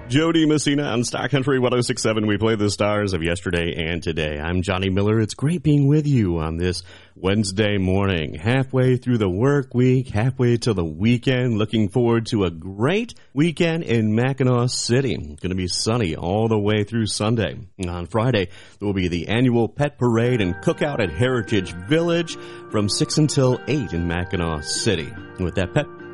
Jody Messina on Star Country 106.7. We play the stars of yesterday and today. I'm Johnny Miller. It's great being with you on this Wednesday morning, halfway through the work week, halfway to the weekend. Looking forward to a great weekend in Mackinac City. It's going to be sunny all the way through Sunday. On Friday, there will be the annual Pet Parade and Cookout at Heritage Village from 6 until 8 in Mackinac City. With that Pet